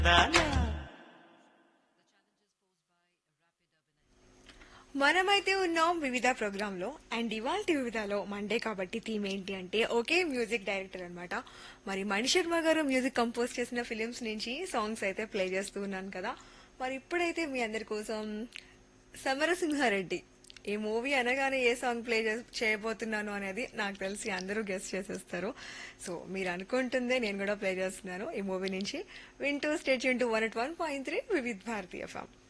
మనమైతే ఉన్నాం వివిధ ప్రోగ్రామ్ లో. అండ్ ఇవాళ వివిధలో మండే కాబట్టి థీమ్ ఏంటి అంటే ఒకే మ్యూజిక్ డైరెక్టర్ అన్నమాట. మరి మణి శర్మ గారు మ్యూజిక్ కంపోజ్ చేసిన ఫిలిమ్స్ నుంచి సాంగ్స్ అయితే ప్లే చేస్తూ ఉన్నాను కదా. మరి ఇప్పుడైతే మీ అందరి కోసం సమరసింహారెడ్డి ఈ మూవీ అనగానే ఏ సాంగ్ ప్లే చేయబోతున్నాను అనేది నాకు తెలిసి అందరూ గెస్ట్ చేసేస్తారు. సో మీరు అనుకుంటుందే నేను కూడా ప్లే చేస్తున్నాను ఈ మూవీ నుంచి. వింటూ state Yoon to 101.3 Vividh Bharatiya FM.